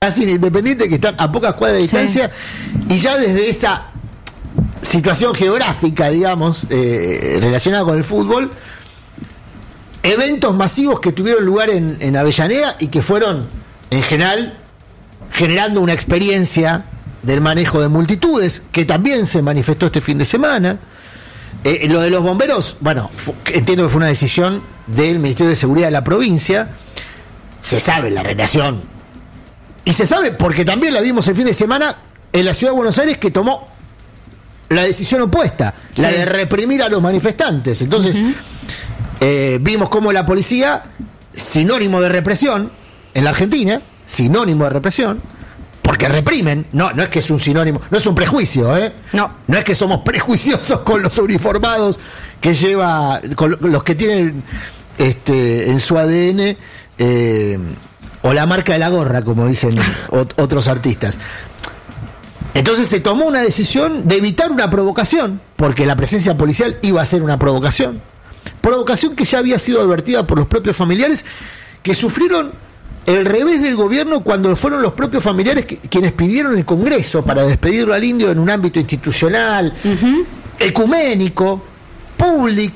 Racing e Independiente, que están a pocas cuadras de distancia, y ya desde esa situación geográfica, digamos, relacionada con el fútbol, eventos masivos que tuvieron lugar en Avellaneda y que fueron, en general, generando una experiencia del manejo de multitudes, que también se manifestó este fin de semana. Lo de los bomberos, bueno, entiendo que fue una decisión del Ministerio de Seguridad de la provincia. Se sabe la relación, y se sabe porque también la vimos el fin de semana en la Ciudad de Buenos Aires, que tomó la decisión opuesta, la de reprimir a los manifestantes. Entonces, vimos cómo la policía, sinónimo de represión en la Argentina, sinónimo de represión, porque reprimen, no es que es un sinónimo, no es un prejuicio, no es que somos prejuiciosos con los uniformados que lleva, con los que tienen en su ADN o la marca de la gorra, como dicen otros artistas. Entonces se tomó una decisión de evitar una provocación, porque la presencia policial iba a ser una provocación que ya había sido advertida por los propios familiares, que sufrieron el revés del gobierno cuando fueron los propios familiares quienes pidieron el Congreso para despedirlo al indio en un ámbito institucional, ecuménico, público.